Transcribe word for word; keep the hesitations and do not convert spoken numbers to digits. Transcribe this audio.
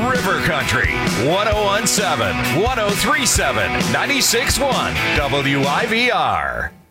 River Country, one oh one point seven, one oh three point seven, ninety-six point one W I V R.